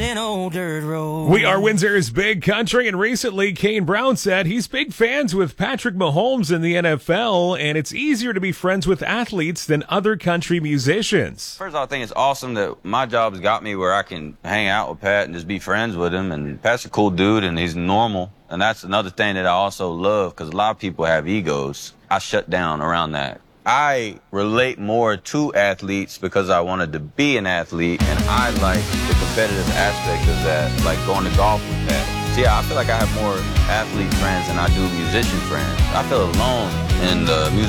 an old dirt road. We are Windsor's Big Country, and recently Kane Brown said he's big fans with Patrick Mahomes in the NFL, and it's easier to be friends with athletes than other country musicians. First of all, I think it's awesome that my job's got me where I can hang out with Pat and just be friends with him. And Pat's a cool dude, and he's normal. And that's another thing that I also love, because a lot of people have egos. I shut down around that. I relate more to athletes because I wanted to be an athlete, and I like the competitive aspect of that, like going to golf with Pat. See, I feel like I have more athlete friends than I do musician friends. I feel alone in the music